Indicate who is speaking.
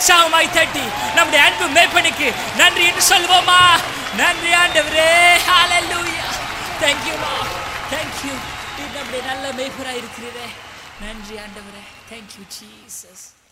Speaker 1: உற்சாகமாய் தட்டி நம்முடைய அன்பு மேய்ப்பனுக்கு நன்றி என்று சொல்வோமா? நன்றி ஆண்டவரே. ஹalleluya. Thank you Lord. Thank you. நீ நம்முடைய நல்ல மேய்ப்பராய் இருக்கிறீரே. நன்றி ஆண்டவரே. Thank you Jesus.